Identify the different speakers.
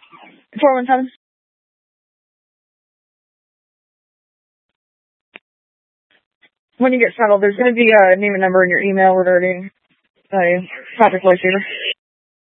Speaker 1: 417. When you get settled, there's going to be a name and number in your email regarding a project license.